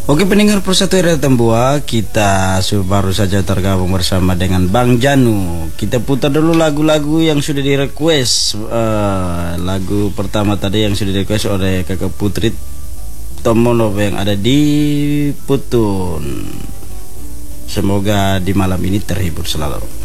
Oke pendengar Persatu Radio Tambua, kita baru saja tergabung bersama dengan Bang Janu. Kita putar dulu lagu-lagu yang sudah di-request. Lagu pertama tadi yang sudah di-request oleh Kakak Putri Tomono yang ada di Putun. Semoga di malam ini terhibur selalu.